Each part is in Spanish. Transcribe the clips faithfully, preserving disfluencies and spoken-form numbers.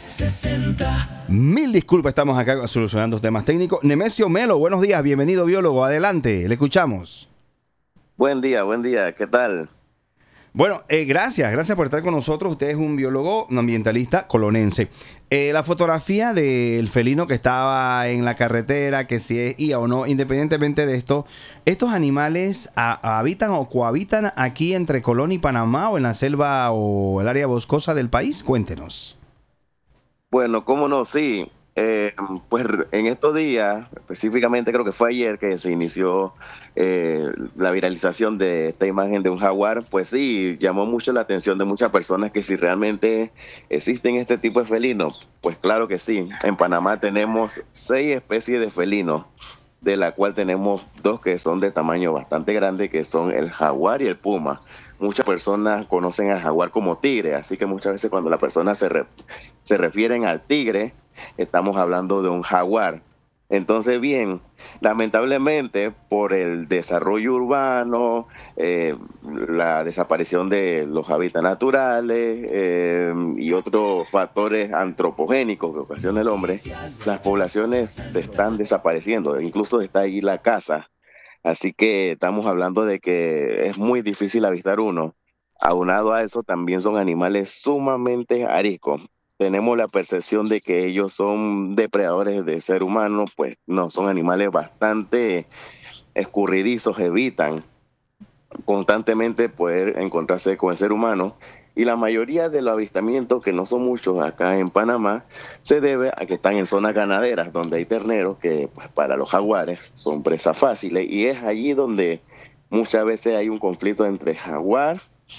sesenta. Mil disculpas, estamos acá solucionando temas técnicos. Nemesio Melo, buenos días, bienvenido biólogo, adelante, le escuchamos. Buen día, buen día, ¿qué tal? Bueno, eh, gracias, gracias por estar con nosotros. Usted es un biólogo, un ambientalista colonense. Eh, la fotografía del felino que estaba en la carretera, que si es I A o no, independientemente de esto, ¿estos animales a, habitan o cohabitan aquí entre Colón y Panamá o en la selva o el área boscosa del país? Cuéntenos. Bueno, cómo no, sí. Eh, pues en estos días, específicamente creo que fue ayer que se inició eh, la viralización de esta imagen de un jaguar, pues sí, llamó mucho la atención de muchas personas que si realmente existen este tipo de felinos, pues claro que sí. En Panamá tenemos seis especies de felinos, de la cual tenemos dos que son de tamaño bastante grande, que son el jaguar y el puma. Muchas personas conocen al jaguar como tigre, así que muchas veces cuando las personas se, re, se refieren al tigre, estamos hablando de un jaguar. Entonces, bien, lamentablemente por el desarrollo urbano, eh, la desaparición de los hábitats naturales eh, y otros factores antropogénicos que ocasiona el hombre, las poblaciones se están desapareciendo, incluso está ahí la caza. Así que estamos hablando de que es muy difícil avistar uno. Aunado a eso, también son animales sumamente ariscos. Tenemos la percepción de que ellos son depredadores de ser humano, pues no, son animales bastante escurridizos, evitan constantemente poder encontrarse con el ser humano. Y la mayoría de los avistamientos, que no son muchos acá en Panamá, se debe a que están en zonas ganaderas donde hay terneros que pues, para los jaguares son presas fáciles, y es allí donde muchas veces hay un conflicto entre jaguar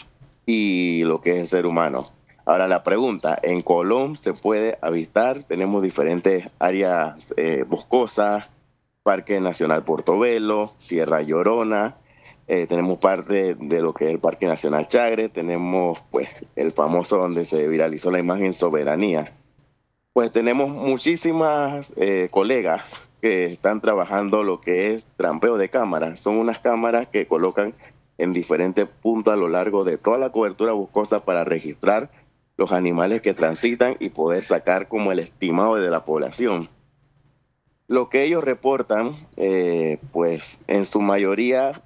y lo que es el ser humano. Ahora la pregunta, en Colón se puede avistar, tenemos diferentes áreas eh, boscosas, Parque Nacional Portobelo, Sierra Llorona, eh, tenemos parte de lo que es el Parque Nacional Chagre, tenemos pues el famoso donde se viralizó la imagen Soberanía. Pues tenemos muchísimas eh, colegas que están trabajando lo que es trampeo de cámaras. Son unas cámaras que colocan en diferentes puntos a lo largo de toda la cobertura boscosa para registrar los animales que transitan y poder sacar como el estimado de la población. Lo que ellos reportan, eh, pues en su mayoría,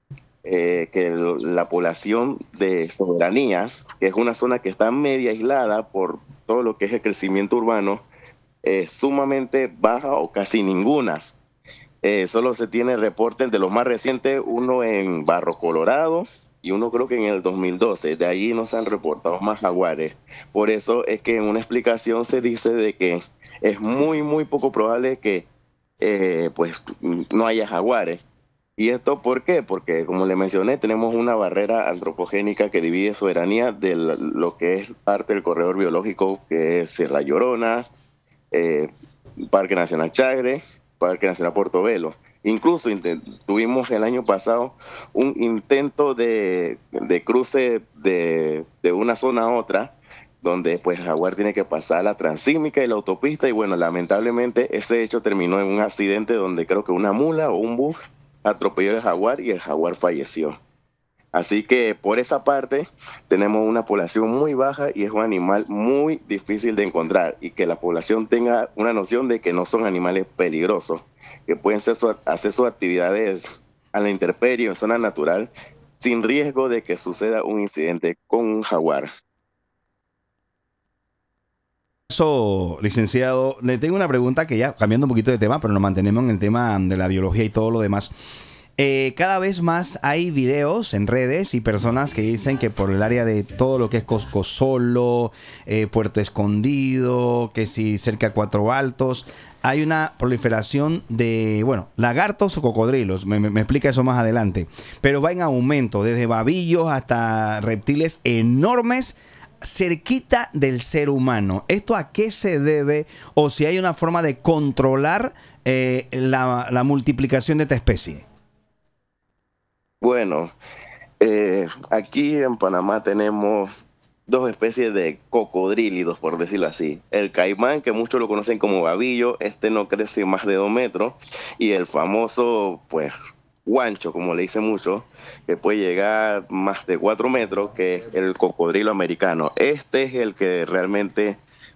eh, que la población de Soberanía, que es una zona que está media aislada por todo lo que es el crecimiento urbano, es sumamente baja o casi ninguna. Eh, solo se tiene reportes de los más recientes, uno en Barro Colorado y uno creo que en el dos mil doce. De allí no se han reportado más jaguares. Por eso es que en una explicación se dice de que es muy, muy poco probable que eh, pues no haya jaguares. ¿Y esto por qué? Porque, como le mencioné, tenemos una barrera antropogénica que divide Soberanía de lo que es parte del corredor biológico, que es Sierra Llorona, eh, Parque Nacional Chagre, Parque Nacional Portobelo. Incluso tuvimos el año pasado un intento de, de cruce de, de una zona a otra, donde pues el jaguar tiene que pasar la transísmica y la autopista, y bueno, lamentablemente ese hecho terminó en un accidente donde creo que una mula o un bus atropelló al jaguar y el jaguar falleció. Así que por esa parte tenemos una población muy baja y es un animal muy difícil de encontrar, y que la población tenga una noción de que no son animales peligrosos, que pueden ser su, hacer sus actividades a la intemperie en zona natural sin riesgo de que suceda un incidente con un jaguar. Eso, licenciado, le tengo una pregunta que ya cambiando un poquito de tema, pero nos mantenemos en el tema de la biología y todo lo demás. Eh, cada vez más hay videos en redes y personas que dicen que por el área de todo lo que es Coscosolo, eh, Puerto Escondido, que si cerca de Cuatro Altos, hay una proliferación de, bueno, lagartos o cocodrilos, me, me, me explica eso más adelante, pero va en aumento, desde babillos hasta reptiles enormes cerquita del ser humano. ¿Esto a qué se debe? O si hay una forma de controlar eh, la, la multiplicación de esta especie. Bueno, eh, aquí en Panamá tenemos dos especies de cocodrílidos, por decirlo así. El caimán, que muchos lo conocen como babillo, este no crece más de dos metros, y el famoso, pues, guancho, como le dicen muchos, que puede llegar más de cuatro metros, que es el cocodrilo americano. Este es el que realmente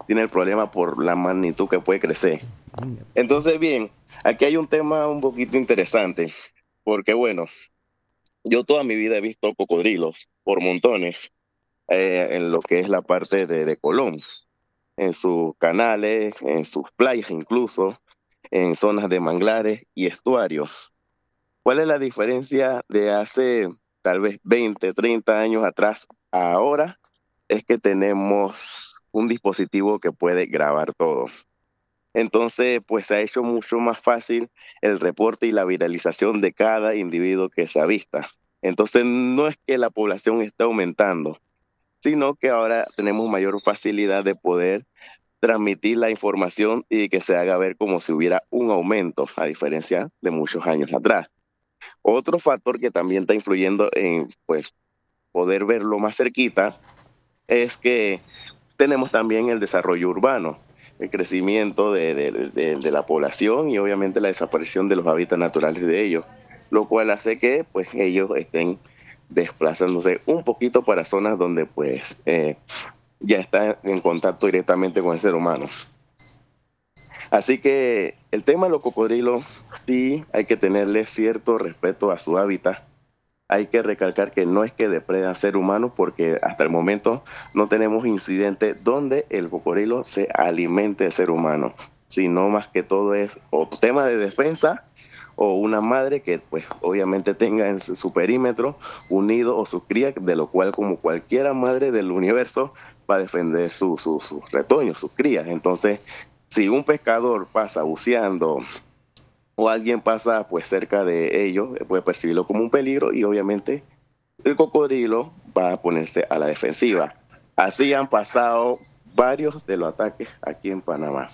tiene el problema por la magnitud que puede crecer. Entonces, bien, aquí hay un tema un poquito interesante, porque bueno, yo toda mi vida he visto cocodrilos por montones eh, en lo que es la parte de, de Colón, en sus canales, en sus playas incluso, en zonas de manglares y estuarios. ¿Cuál es la diferencia de hace tal vez veinte, treinta años atrás a ahora? Es que tenemos un dispositivo que puede grabar todo. Entonces, pues se ha hecho mucho más fácil el reporte y la viralización de cada individuo que se avista. Entonces, no es que la población esté aumentando, sino que ahora tenemos mayor facilidad de poder transmitir la información y que se haga ver como si hubiera un aumento, a diferencia de muchos años atrás. Otro factor que también está influyendo en pues, poder verlo más cerquita es que tenemos también el desarrollo urbano, el crecimiento de, de, de, de la población y obviamente la desaparición de los hábitats naturales de ellos, lo cual hace que pues, ellos estén desplazándose un poquito para zonas donde pues eh, ya está en contacto directamente con el ser humano. Así que el tema de los cocodrilos sí hay que tenerle cierto respeto a su hábitat. Hay que recalcar que no es que depredan ser humano porque hasta el momento no tenemos incidente donde el cocodrilo se alimente de ser humano, sino más que todo es o tema de defensa o una madre que pues obviamente tenga en su perímetro unido o sus crías, de lo cual como cualquiera madre del universo va a defender sus su, su retoños, sus crías. Entonces, si un pescador pasa buceando o alguien pasa pues cerca de ellos, puede percibirlo como un peligro y obviamente el cocodrilo va a ponerse a la defensiva. Así han pasado varios de los ataques aquí en Panamá,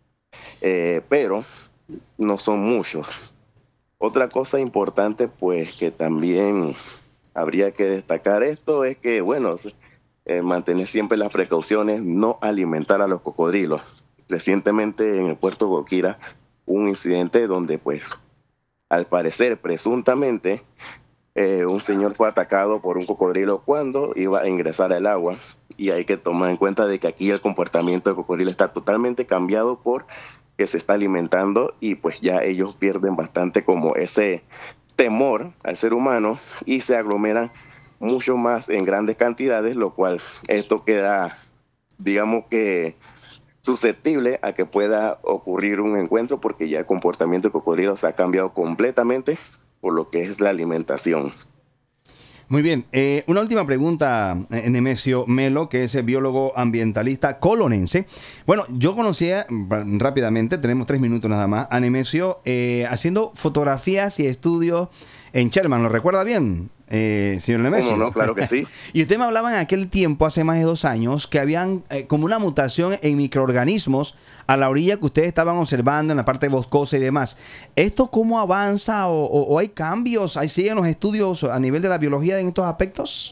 eh, pero no son muchos. Otra cosa importante pues que también habría que destacar esto es que, bueno, eh, mantener siempre las precauciones, no alimentar a los cocodrilos. Recientemente en el puerto Goquira un incidente donde pues al parecer presuntamente eh, un señor fue atacado por un cocodrilo cuando iba a ingresar al agua y hay que tomar en cuenta de que aquí el comportamiento del cocodrilo está totalmente cambiado por que se está alimentando y pues ya ellos pierden bastante como ese temor al ser humano y se aglomeran mucho más en grandes cantidades, lo cual esto queda, digamos que susceptible a que pueda ocurrir un encuentro porque ya el comportamiento de cocodrilos ha cambiado completamente por lo que es la alimentación. Muy bien, eh, una última pregunta, eh, Nemesio Melo, que es el biólogo ambientalista colonense. Bueno, yo conocía rápidamente, tenemos tres minutos nada más, a Nemesio eh, haciendo fotografías y estudios en Sherman, ¿lo recuerda bien, eh, señor Nemesio? ¿Cómo no? Claro que sí. Y usted me hablaba en aquel tiempo, hace más de dos años, que habían eh, como una mutación en microorganismos a la orilla que ustedes estaban observando en la parte boscosa y demás. ¿Esto cómo avanza o, o, o hay cambios? ¿Hay siguen los estudios a nivel de la biología en estos aspectos?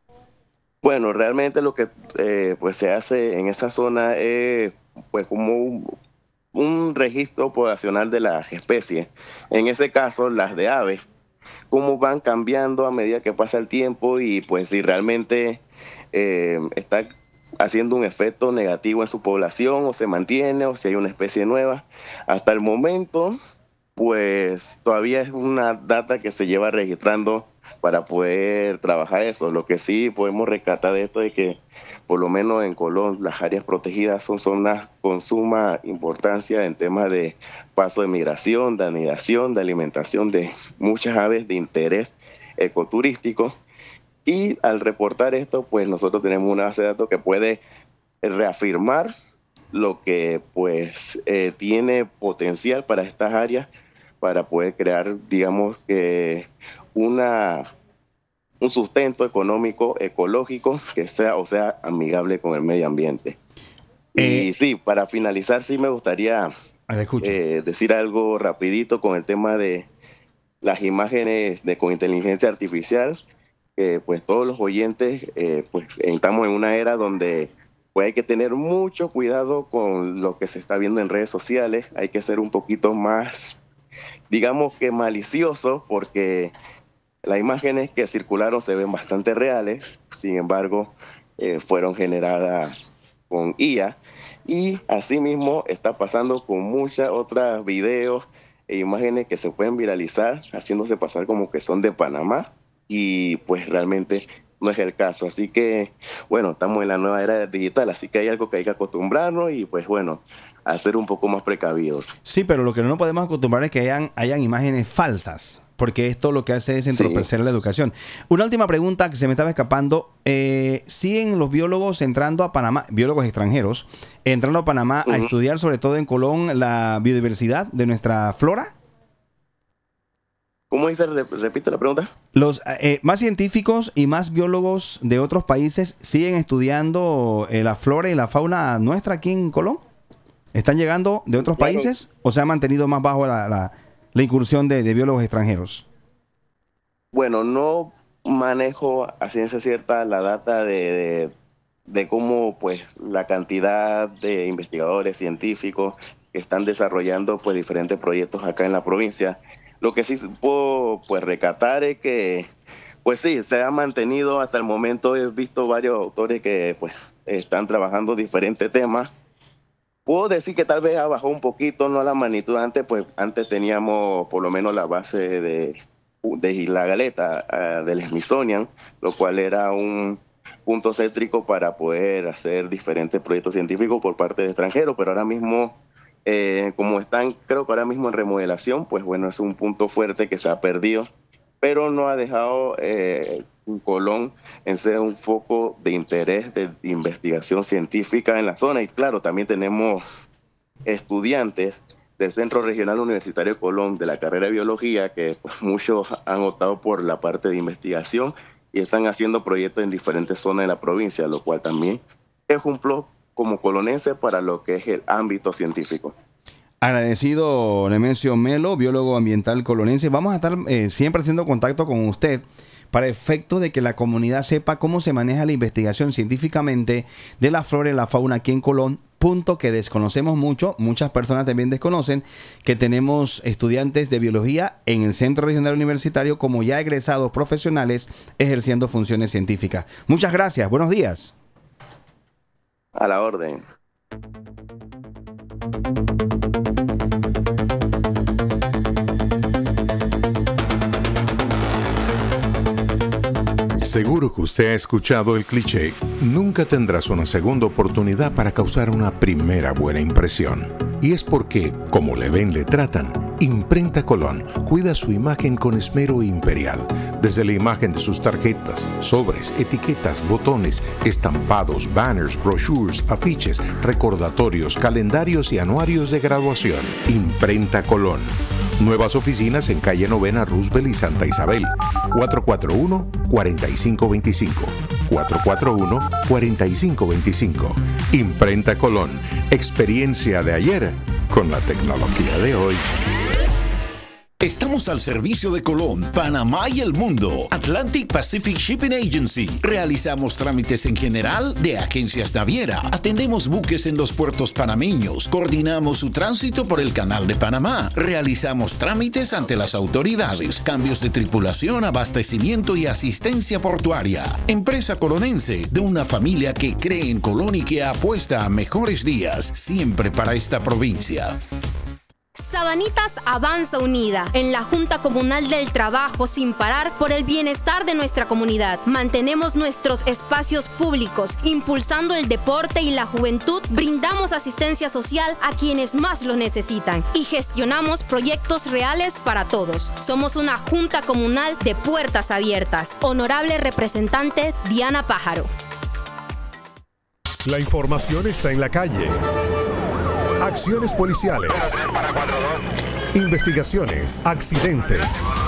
Bueno, realmente lo que eh, pues se hace en esa zona es pues como un, un registro poblacional de las especies. En ese caso, las de aves, cómo van cambiando a medida que pasa el tiempo y pues si realmente eh, está haciendo un efecto negativo en su población o se mantiene o si hay una especie nueva. Hasta el momento, pues todavía es una data que se lleva registrando para poder trabajar eso. Lo que sí podemos rescatar de esto es que por lo menos en Colón las áreas protegidas son zonas con suma importancia en temas de paso de migración, de anidación, de alimentación de muchas aves de interés ecoturístico. Y al reportar esto, pues nosotros tenemos una base de datos que puede reafirmar lo que pues eh, tiene potencial para estas áreas para poder crear, digamos que una un sustento económico, ecológico, que sea o sea amigable con el medio ambiente. Eh, y sí, para finalizar, sí me gustaría eh, decir algo rapidito con el tema de las imágenes de con inteligencia artificial. Eh, pues todos los oyentes, eh, pues estamos en una era donde pues hay que tener mucho cuidado con lo que se está viendo en redes sociales. Hay que ser un poquito más, digamos que malicioso, porque las imágenes que circularon se ven bastante reales, sin embargo, eh, fueron generadas con I A Y asimismo está pasando con muchas otras videos e imágenes que se pueden viralizar, haciéndose pasar como que son de Panamá, y pues realmente no es el caso. Así que, bueno, estamos en la nueva era digital, así que hay algo que hay que acostumbrarnos y pues bueno, a ser un poco más precavidos. Sí, pero lo que no nos podemos acostumbrar es que hayan, hayan imágenes falsas, porque esto lo que hace es entorpecer sí. la educación. Una última pregunta que se me estaba escapando. Eh, ¿Siguen los biólogos entrando a Panamá, biólogos extranjeros, entrando a Panamá uh-huh. a estudiar, sobre todo en Colón, la biodiversidad de nuestra flora? ¿Cómo dice? Repite la pregunta. Los eh, más científicos y más biólogos de otros países siguen estudiando eh, la flora y la fauna nuestra aquí en Colón. ¿Están llegando de otros claro. países o se ha mantenido más bajo la, la, la incursión de, de biólogos extranjeros? Bueno, no manejo a ciencia cierta la data de, de, de cómo pues la cantidad de investigadores científicos que están desarrollando pues diferentes proyectos acá en la provincia. Lo que sí puedo pues recatar es que pues sí, se ha mantenido hasta el momento. He visto varios autores que pues están trabajando diferentes temas. Puedo decir que tal vez ha bajado un poquito, no a la magnitud antes, pues antes teníamos por lo menos la base de, de la galeta uh, del Smithsonian, lo cual era un punto céntrico para poder hacer diferentes proyectos científicos por parte de extranjeros, pero ahora mismo, eh, como están creo que ahora mismo en remodelación, pues bueno, es un punto fuerte que se ha perdido, pero no ha dejado eh, Colón en ser un foco de interés de investigación científica en la zona. Y claro, también tenemos estudiantes del Centro Regional Universitario Colón de la carrera de biología que pues, muchos han optado por la parte de investigación y están haciendo proyectos en diferentes zonas de la provincia, lo cual también es un plus como colonense para lo que es el ámbito científico. Agradecido, Nemesio Melo, biólogo ambiental colonense. Vamos a estar eh, siempre haciendo contacto con usted para efecto de que la comunidad sepa cómo se maneja la investigación científicamente de la flora y la fauna aquí en Colón, punto que desconocemos mucho, muchas personas también desconocen que tenemos estudiantes de biología en el Centro Regional Universitario como ya egresados profesionales ejerciendo funciones científicas. Muchas gracias, buenos días. A la orden. Seguro que usted ha escuchado el cliché, nunca tendrás una segunda oportunidad para causar una primera buena impresión. Y es porque, como le ven, le tratan. Imprenta Colón cuida su imagen con esmero imperial. Desde la imagen de sus tarjetas, sobres, etiquetas, botones, estampados, banners, brochures, afiches, recordatorios, calendarios y anuarios de graduación. Imprenta Colón. Nuevas oficinas en calle Novena Roosevelt y Santa Isabel. cuatro cuatro uno, cuatro cinco dos cinco. cuatro cuatro uno, cuatro cinco dos cinco. Imprenta Colón. Experiencia de ayer con la tecnología de hoy. Estamos al servicio de Colón, Panamá y el mundo. Atlantic Pacific Shipping Agency. Realizamos trámites en general de agencias naviera. Atendemos buques en los puertos panameños. Coordinamos su tránsito por el Canal de Panamá. Realizamos trámites ante las autoridades. Cambios de tripulación, abastecimiento y asistencia portuaria. Empresa colonense de una familia que cree en Colón y que apuesta a mejores días. Siempre para esta provincia. Sabanitas avanza unida en la Junta Comunal del Trabajo sin parar por el bienestar de nuestra comunidad. Mantenemos nuestros espacios públicos, impulsando el deporte y la juventud, brindamos asistencia social a quienes más lo necesitan y gestionamos proyectos reales para todos. Somos una Junta Comunal de puertas abiertas. Honorable representante Diana Pájaro. La información está en la calle. Acciones policiales, investigaciones, accidentes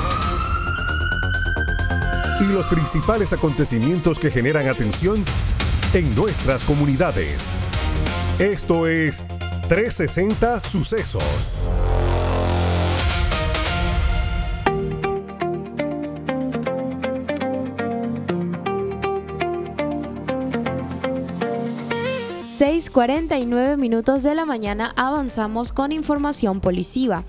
y los principales acontecimientos que generan atención en nuestras comunidades. Esto es trescientos sesenta Sucesos. seis cuarenta y nueve minutos de la mañana avanzamos con información policiva.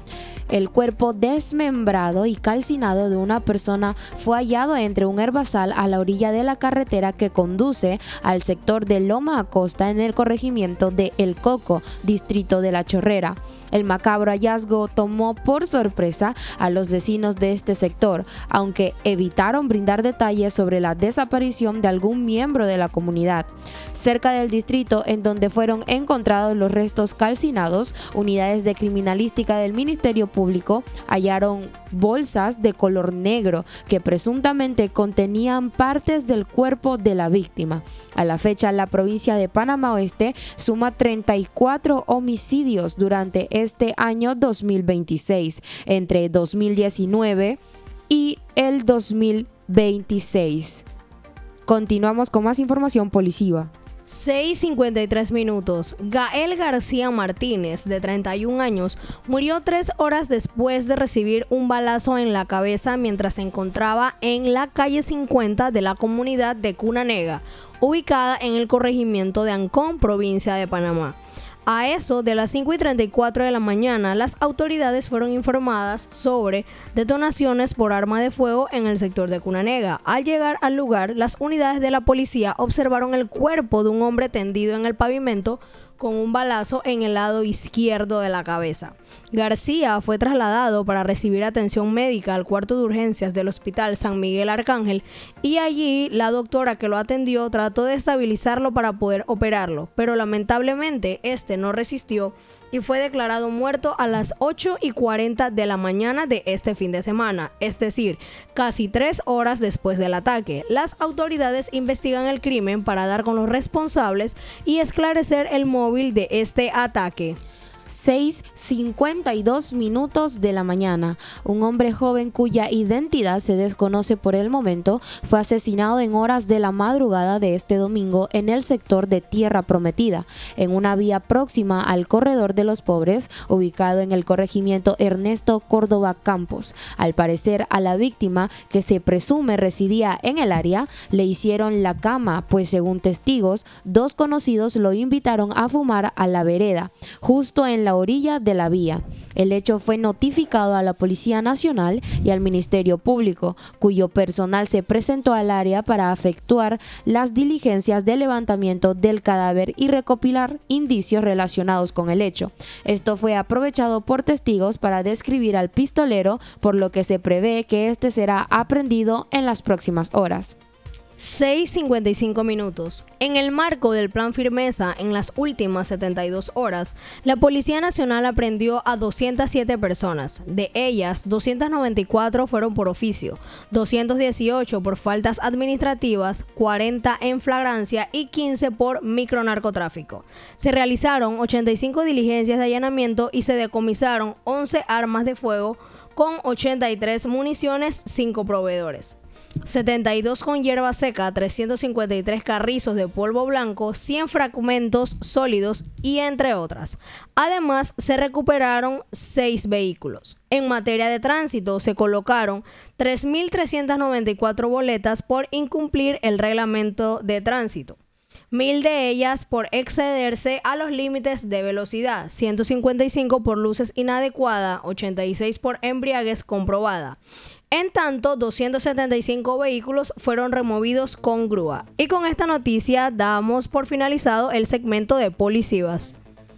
El cuerpo desmembrado y calcinado de una persona fue hallado entre un herbazal a la orilla de la carretera que conduce al sector de Loma Acosta en el corregimiento de El Coco, distrito de La Chorrera. El macabro hallazgo tomó por sorpresa a los vecinos de este sector, aunque evitaron brindar detalles sobre la desaparición de algún miembro de la comunidad. Cerca del distrito en donde fueron encontrados los restos calcinados, unidades de criminalística del Ministerio Público hallaron bolsas de color negro que presuntamente contenían partes del cuerpo de la víctima. A la fecha, la provincia de Panamá Oeste suma treinta y cuatro homicidios durante este año dos mil veintiséis, entre dos mil diecinueve y el dos mil veintiséis. Continuamos con más información policiva. seis cincuenta y tres minutos. Gael García Martínez, de treinta y un años, murió tres horas después de recibir un balazo en la cabeza mientras se encontraba en la calle cincuenta de la comunidad de Cunanega, ubicada en el corregimiento de Ancón, provincia de Panamá. A eso de las cinco y treinta y cuatro de la mañana, las autoridades fueron informadas sobre detonaciones por arma de fuego en el sector de Cunanega. Al llegar al lugar, las unidades de la policía observaron el cuerpo de un hombre tendido en el pavimento con un balazo en el lado izquierdo de la cabeza. García fue trasladado para recibir atención médica al cuarto de urgencias del Hospital San Miguel Arcángel y allí la doctora que lo atendió trató de estabilizarlo para poder operarlo, pero lamentablemente este no resistió y fue declarado muerto a las ocho y cuarenta de la mañana de este fin de semana, es decir, casi tres horas después del ataque. Las autoridades investigan el crimen para dar con los responsables y esclarecer el móvil de este ataque. seis cincuenta y dos minutos de la mañana. Un hombre joven cuya identidad se desconoce por el momento fue asesinado en horas de la madrugada de este domingo en el sector de Tierra Prometida, en una vía próxima al Corredor de los Pobres, ubicado en el corregimiento Ernesto Córdoba Campos. Al parecer, a la víctima, que se presume residía en el área, le hicieron la cama, pues según testigos, dos conocidos lo invitaron a fumar a la vereda, justo en en la orilla de la vía. El hecho fue notificado a la Policía Nacional y al Ministerio Público, cuyo personal se presentó al área para efectuar las diligencias de levantamiento del cadáver y recopilar indicios relacionados con el hecho. Esto fue aprovechado por testigos para describir al pistolero, por lo que se prevé que este será aprehendido en las próximas horas. seis cincuenta y cinco minutos. En el marco del Plan Firmeza, en las últimas setenta y dos horas, la Policía Nacional aprehendió a doscientas siete personas. De ellas, doscientas noventa y cuatro fueron por oficio, doscientos dieciocho por faltas administrativas, cuarenta en flagrancia y quince por micronarcotráfico. Se realizaron ochenta y cinco diligencias de allanamiento y se decomisaron once armas de fuego con ochenta y tres municiones, cinco proveedores. setenta y dos con hierba seca, trescientos cincuenta y tres carrizos de polvo blanco, cien fragmentos sólidos y entre otras. Además, se recuperaron seis vehículos. En materia de tránsito, se colocaron tres mil trescientas noventa y cuatro boletas por incumplir el reglamento de tránsito. Mil de ellas por excederse a los límites de velocidad, ciento cincuenta y cinco por luces inadecuadas, ochenta y seis por embriaguez comprobada. En tanto, doscientos setenta y cinco vehículos fueron removidos con grúa. Y con esta noticia damos por finalizado el segmento de Policivas.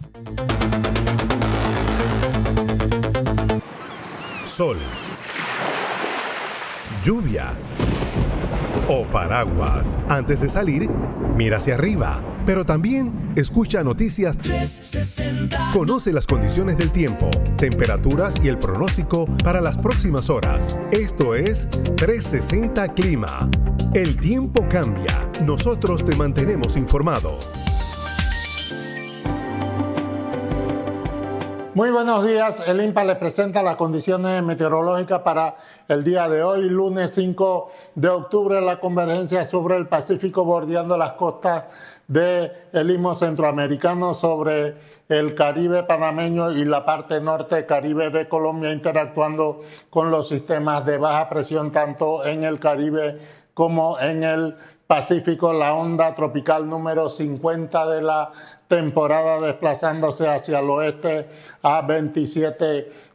Sol, lluvia o paraguas. Antes de salir, mira hacia arriba, pero también escucha noticias trescientos sesenta. Conoce las condiciones del tiempo, temperaturas y el pronóstico para las próximas horas. Esto es trescientos sesenta Clima. El tiempo cambia. Nosotros te mantenemos informado. Muy buenos días. El INPA les presenta las condiciones meteorológicas para el día de hoy, lunes cinco de octubre, la convergencia sobre el Pacífico bordeando las costas del Istmo Centroamericano, sobre el Caribe panameño y la parte norte Caribe de Colombia, interactuando con los sistemas de baja presión tanto en el Caribe como en el Pacífico. La onda tropical número cincuenta de la temporada desplazándose hacia el oeste a veintisiete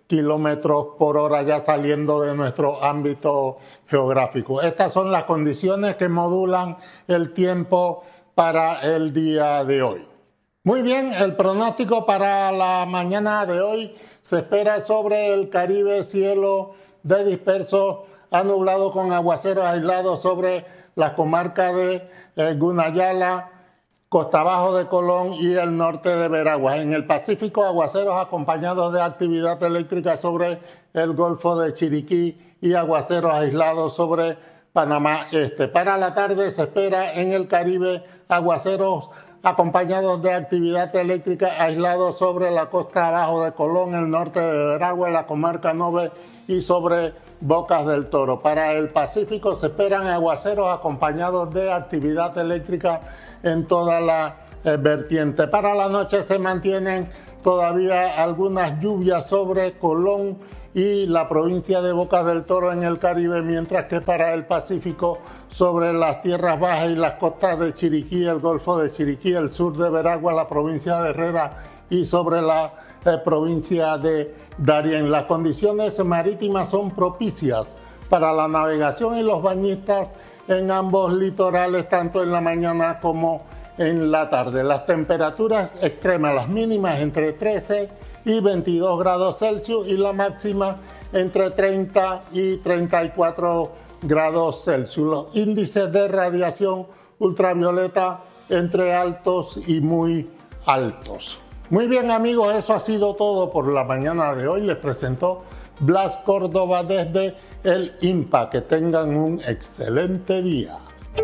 kilómetros por hora, ya saliendo de nuestro ámbito geográfico. Estas son las condiciones que modulan el tiempo para el día de hoy. Muy bien, el pronóstico para la mañana de hoy se espera sobre el Caribe cielo de disperso a nublado con aguaceros aislados sobre la comarca de eh, Gunayala, Costa Bajo de Colón y el norte de Veraguas. En el Pacífico, aguaceros acompañados de actividad eléctrica sobre el Golfo de Chiriquí y aguaceros aislados sobre Panamá Este. Para la tarde se espera en el Caribe aguaceros acompañados de actividad eléctrica aislados sobre la costa abajo de Colón, el norte de Veraguas, la comarca Nove y sobre Bocas del Toro. Para el Pacífico se esperan aguaceros acompañados de actividad eléctrica en toda la eh, vertiente. Para la noche se mantienen todavía algunas lluvias sobre Colón y la provincia de Bocas del Toro en el Caribe, mientras que para el Pacífico sobre las tierras bajas y las costas de Chiriquí, el Golfo de Chiriquí, el sur de Veraguas, la provincia de Herrera y sobre la eh, provincia de Darién. Las condiciones marítimas son propicias para la navegación y los bañistas en ambos litorales, tanto en la mañana como en la tarde. Las temperaturas extremas, las mínimas entre trece y veintidós grados Celsius y la máxima entre treinta y treinta y cuatro grados Celsius. Los índices de radiación ultravioleta entre altos y muy altos. Muy bien, amigos, eso ha sido todo por la mañana de hoy. Les presentó Blas Córdoba desde el INPA. Que tengan un excelente día.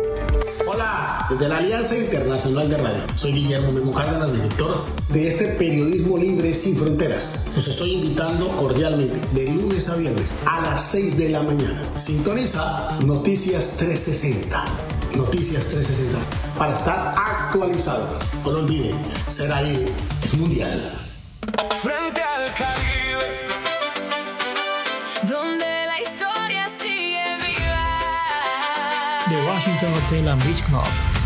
Hola, desde la Alianza Internacional de Radio. Soy Guillermo Memo Cárdenas, director de este periodismo libre sin fronteras. Los estoy invitando cordialmente de lunes a viernes a las seis de la mañana. Sintoniza Noticias trescientos sesenta. Noticias trescientos sesenta para estar actualizado. No lo olviden, ser ahí es mundial. Frente al Caribe, donde la historia sigue viva. The Washington Hotel and Beach Club